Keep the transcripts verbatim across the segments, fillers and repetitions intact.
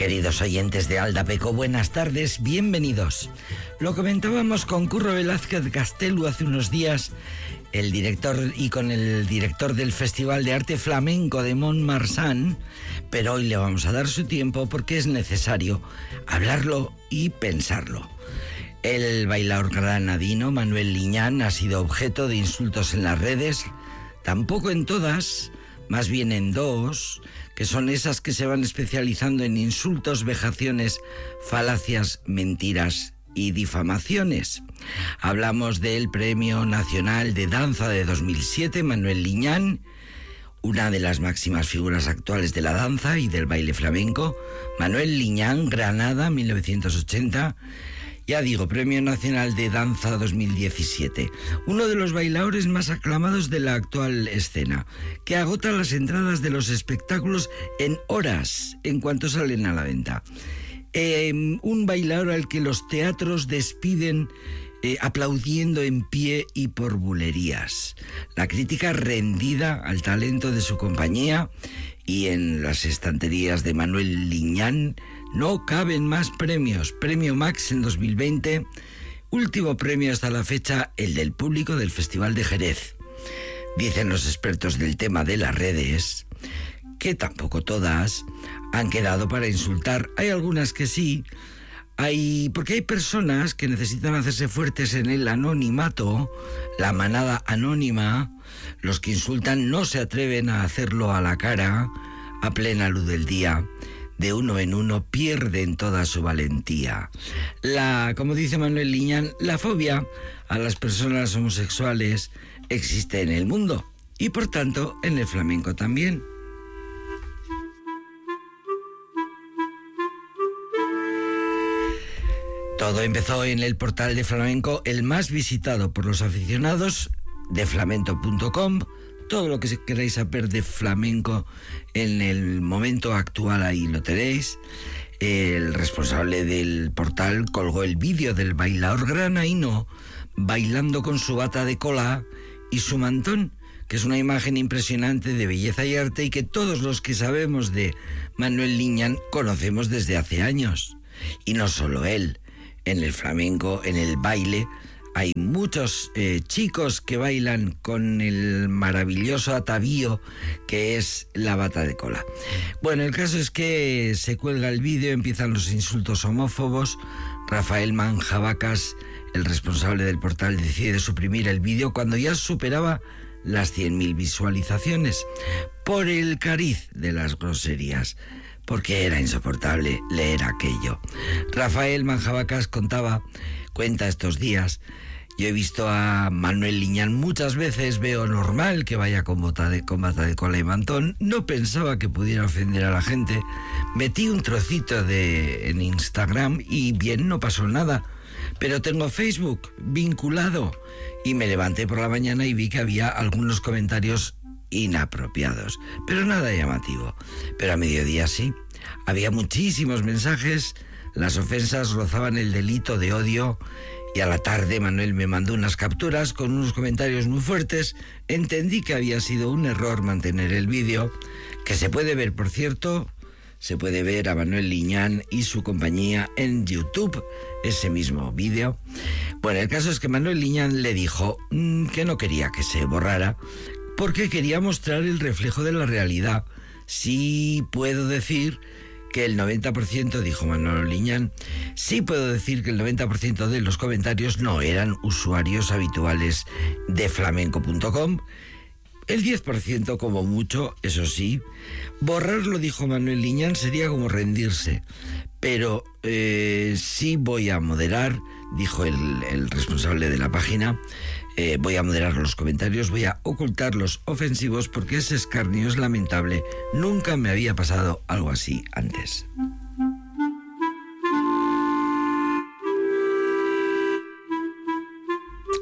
Queridos oyentes de Aldapeco, buenas tardes, bienvenidos. Lo comentábamos con Curro Velázquez Gastelu hace unos días, el director y con el director del Festival de Arte Flamenco de Mont-Marsan, pero hoy le vamos a dar su tiempo porque es necesario hablarlo y pensarlo. El bailaor granadino Manuel Liñán ha sido objeto de insultos en las redes, tampoco en todas, más bien en dos, que son esas que se van especializando en insultos, vejaciones, falacias, mentiras y difamaciones. Hablamos del Premio Nacional de Danza de dos mil siete, Manuel Liñán, una de las máximas figuras actuales de la danza y del baile flamenco. Manuel Liñán, Granada, mil novecientos ochenta. Ya digo, Premio Nacional de Danza dos mil diecisiete. Uno de los bailaores más aclamados de la actual escena, que agota las entradas de los espectáculos en horas, en cuanto salen a la venta. Eh, un bailaor al que los teatros despiden eh, aplaudiendo en pie y por bulerías. La crítica rendida al talento de su compañía, y en las estanterías de Manuel Liñán no caben más premios. Premio Max en dos mil veinte, último premio hasta la fecha, el del público del Festival de Jerez. Dicen los expertos del tema de las redes que tampoco todas han quedado para insultar. Hay algunas que sí, hay porque hay personas que necesitan hacerse fuertes en el anonimato, la manada anónima. Los que insultan no se atreven a hacerlo a la cara, a plena luz del día. De uno en uno pierden toda su valentía. La, como dice Manuel Liñán, la fobia a las personas homosexuales existe en el mundo y por tanto en el flamenco también. Todo empezó en el portal de flamenco, el más visitado por los aficionados, de flamenco punto com. Todo lo que queráis saber de flamenco en el momento actual, ahí lo tenéis. El responsable del portal colgó el vídeo del bailaor granaíno bailando con su bata de cola y su mantón, que es una imagen impresionante de belleza y arte y que todos los que sabemos de Manuel Liñán conocemos desde hace años. Y no solo él, en el flamenco, en el baile, hay muchos eh, chicos que bailan con el maravilloso atavío que es la bata de cola. Bueno, el caso es que se cuelga el vídeo, empiezan los insultos homófobos. Rafael Manjabacas, el responsable del portal, decide suprimir el vídeo cuando ya superaba las cien mil visualizaciones por el cariz de las groserías, porque era insoportable leer aquello. Rafael Manjabacas contaba, cuenta estos días: yo he visto a Manuel Liñán muchas veces, veo normal que vaya con bata de, con bata de cola y mantón. No pensaba que pudiera ofender a la gente. Metí un trocito de, en Instagram y bien, no pasó nada. Pero tengo Facebook vinculado y me levanté por la mañana y vi que había algunos comentarios inapropiados, pero nada llamativo. Pero a mediodía sí, había muchísimos mensajes, las ofensas rozaban el delito de odio. Y a la tarde Manuel me mandó unas capturas con unos comentarios muy fuertes. Entendí que había sido un error mantener el vídeo, que se puede ver, por cierto, se puede ver a Manuel Liñán y su compañía en YouTube, ese mismo vídeo. Bueno, el caso es que Manuel Liñán le dijo mmm, que no quería que se borrara, porque quería mostrar el reflejo de la realidad. Sí puedo decir que el noventa por ciento, dijo Manuel Liñán, sí puedo decir que el noventa por ciento de los comentarios no eran usuarios habituales de flamenco punto com. El diez por ciento como mucho, eso sí. Borrarlo, dijo Manuel Liñán, sería como rendirse. Pero eh, sí voy a moderar, dijo el, el responsable de la página, eh, voy a moderar los comentarios, voy a ocultar los ofensivos porque ese escarnio es lamentable. Nunca me había pasado algo así antes.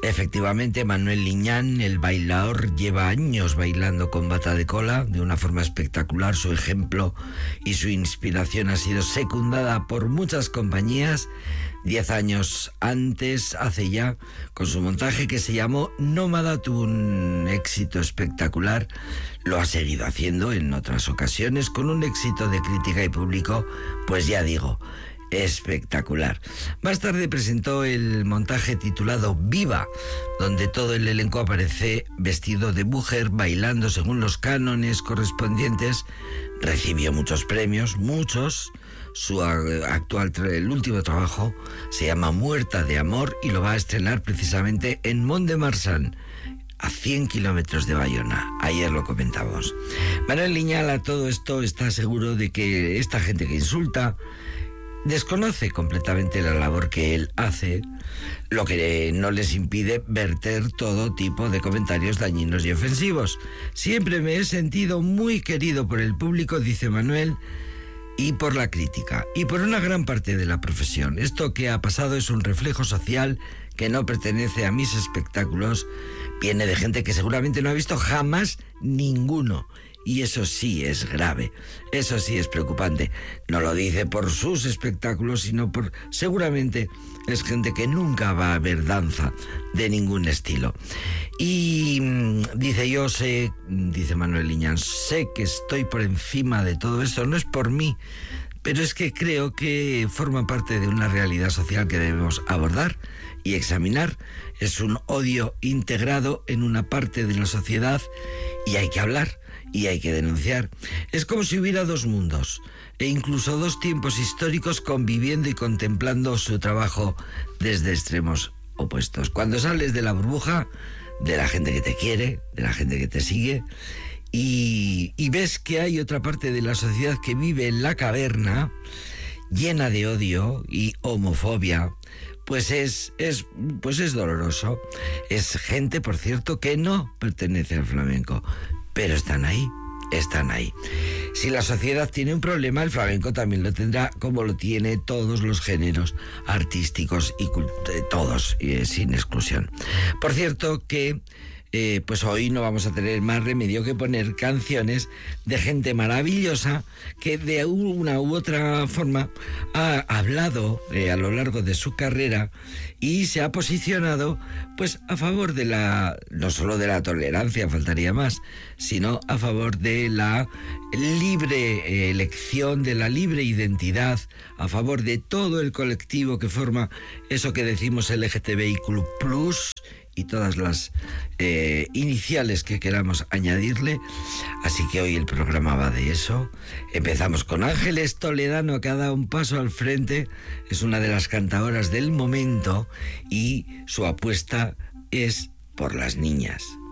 Efectivamente, Manuel Liñán, el bailaor, lleva años bailando con bata de cola de una forma espectacular. Su ejemplo y su inspiración ha sido secundada por muchas compañías. Diez años antes, hace ya, con su montaje que se llamó Nómada, tuvo un éxito espectacular. Lo ha seguido haciendo en otras ocasiones con un éxito de crítica y público, pues ya digo, espectacular. Más tarde presentó el montaje titulado Viva, donde todo el elenco aparece vestido de mujer, bailando según los cánones correspondientes. Recibió muchos premios, muchos. Su actual, el último trabajo se llama Muerta de Amor y lo va a estrenar precisamente en Mont-de-Marsan, a cien kilómetros de Bayona. Ayer lo comentamos. Manuel Liñán, a todo esto, está seguro de que esta gente que insulta desconoce completamente la labor que él hace, lo que no les impide verter todo tipo de comentarios dañinos y ofensivos. Siempre me he sentido muy querido por el público, dice Manuel, y por la crítica, y por una gran parte de la profesión. Esto que ha pasado es un reflejo social que no pertenece a mis espectáculos. Viene de gente que seguramente no ha visto jamás ninguno. Y eso sí es grave, eso sí es preocupante. No lo dice por sus espectáculos, sino por... seguramente es gente que nunca va a ver danza de ningún estilo. Y dice, yo sé, dice Manuel Liñán, sé que estoy por encima de todo esto, no es por mí, pero es que creo que forma parte de una realidad social que debemos abordar y examinar. Es un odio integrado en una parte de la sociedad y hay que hablar. Y hay que denunciar. Es como si hubiera dos mundos e incluso dos tiempos históricos conviviendo y contemplando su trabajo desde extremos opuestos. Cuando sales de la burbuja de la gente que te quiere, de la gente que te sigue, y, y ves que hay otra parte de la sociedad que vive en la caverna, llena de odio y homofobia, pues es, es, pues es doloroso. Es gente, por cierto, que no pertenece al flamenco, pero están ahí, están ahí. Si la sociedad tiene un problema, el flamenco también lo tendrá, como lo tiene todos los géneros artísticos y cult- todos, eh, sin exclusión. Por cierto que eh, pues hoy no vamos a tener más remedio que poner canciones de gente maravillosa que de una u otra forma ha hablado eh, a lo largo de su carrera y se ha posicionado pues a favor de la, no solo de la tolerancia, faltaría más, sino a favor de la libre eh, elección, de la libre identidad, a favor de todo el colectivo que forma eso que decimos L G T B I Q plus, y todas las eh, iniciales que queramos añadirle. Así que hoy el programa va de eso. Empezamos con Ángeles Toledano, que ha dado un paso al frente. Es una de las cantadoras del momento y su apuesta es por las niñas.